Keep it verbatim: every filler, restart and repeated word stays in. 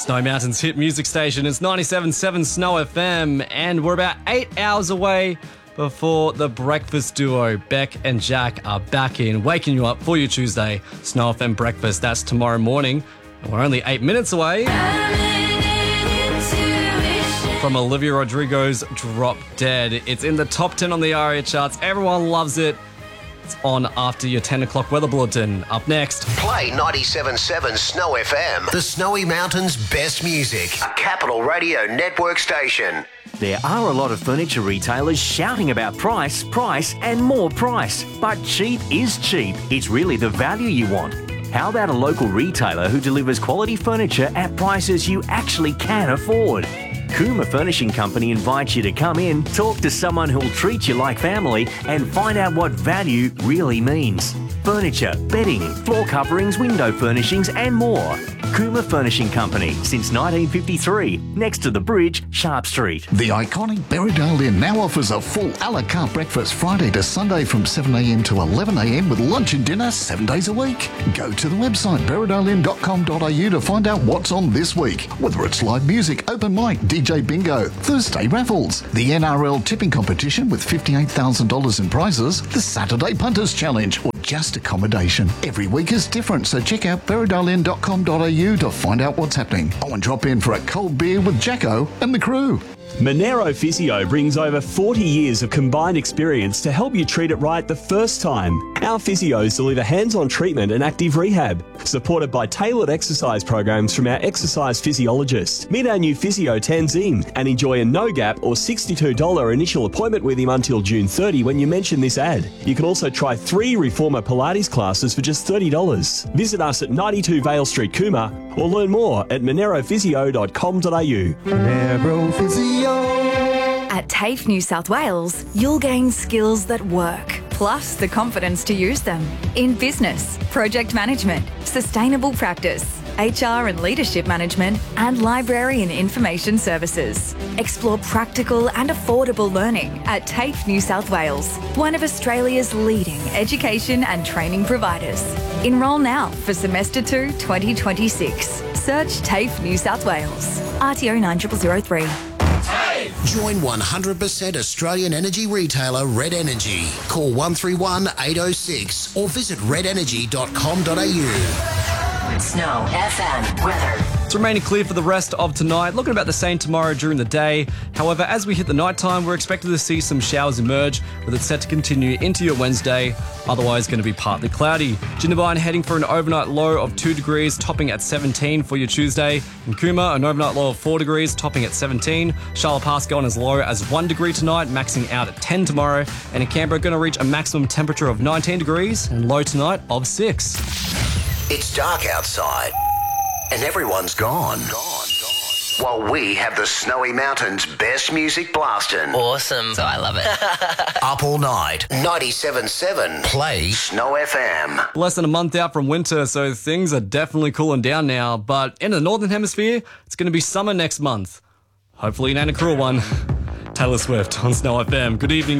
Snowy Mountain's hit music station is ninety-seven point seven Snow F M, and we're about eight hours away before the breakfast duo, Beck and Jack, are back in, waking you up for your Tuesday Snow F M breakfast. That's tomorrow morning, and we're only eight minutes away from Olivia Rodrigo's Drop Dead. It's in the top ten on the ARIA charts. Everyone loves it. It's on after your ten o'clock weather bulletin. Up next, play ninety-seven point seven Snow F M, the Snowy Mountains' best music, a Capital Radio network station. There are a lot of furniture retailers shouting about price, price and more price. But cheap is cheap. It's really the value you want. How about a local retailer who delivers quality furniture at prices you actually can afford? Kuma Furnishing Company invites you to come in, talk to someone who'll treat you like family and find out what value really means. Furniture, bedding, floor coverings, window furnishings and more. Kuma Furnishing Company, since nineteen fifty-three, next to the bridge, Sharp Street. The iconic Berrydale Inn now offers a full a la carte breakfast Friday to Sunday from seven a m to eleven a m with lunch and dinner seven days a week. Go to the website berrydale inn dot com dot a u to find out what's on this week, whether it's live music, open mic, D J bingo, Thursday raffles, the N R L tipping competition with fifty-eight thousand dollars in prizes, the Saturday Punters Challenge, or just accommodation. Every week is different, so check out berrydale inn dot com dot a u to find out what's happening. Oh, and drop in for a cold beer with Jacko and the crew. Monero Physio brings over forty years of combined experience to help you treat it right the first time. Our physios deliver hands-on treatment and active rehab, supported by tailored exercise programs from our exercise physiologist. Meet our new physio Tanzim and enjoy a no-gap or sixty-two dollars initial appointment with him until June thirtieth when you mention this ad. You can also try three Reformer Pilates classes for just thirty dollars. Visit us at ninety-two Vale Street, Cooma, or learn more at monero physio dot com dot a u. Monero Physio. At TAFE New South Wales, you'll gain skills that work, plus the confidence to use them in business, project management, sustainable practice, H R and leadership management, and library and information services. Explore practical and affordable learning at TAFE New South Wales, one of Australia's leading education and training providers. Enrol now for semester two twenty twenty-six. Search TAFE New South Wales. R T O nine zero zero three. Join one hundred percent Australian energy retailer Red Energy. Call one three one eight oh six or visit red energy dot com dot a u. Snow F M weather. It's remaining clear for the rest of tonight. Looking about the same tomorrow during the day. However, as we hit the nighttime, we're expected to see some showers emerge, with it set to continue into your Wednesday. Otherwise, going to be partly cloudy. Jindabyne heading for an overnight low of two degrees, topping at seventeen for your Tuesday. In Cooma, an overnight low of four degrees, topping at seventeen. Charlotte Pass going as low as one degree tonight, maxing out at ten tomorrow. And in Canberra, going to reach a maximum temperature of nineteen degrees and low tonight of six. It's dark outside, and everyone's gone. Gone, gone. While we have the Snowy Mountains' best music blasting. Awesome. So I love it. Up all night. ninety-seven point seven. Play Snow F M. Less than a month out from winter, so things are definitely cooling down now. But in the Northern Hemisphere, it's going to be summer next month. Hopefully an Anna Cruel one. Taylor Swift on Snow F M. Good evening.